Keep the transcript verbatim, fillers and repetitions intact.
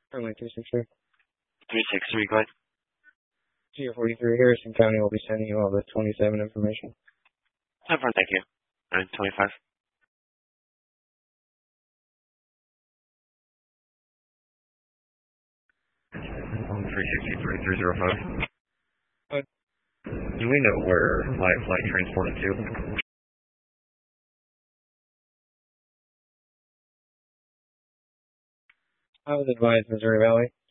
Runway two six three. three six three, go ahead. G forty-three, Harrison County will be sending you all the twenty-seven information. No problem, thank you. All right, twenty-five. three sixty three three zero five. What? Do we know where light flight transported to? I was advised Missouri Valley.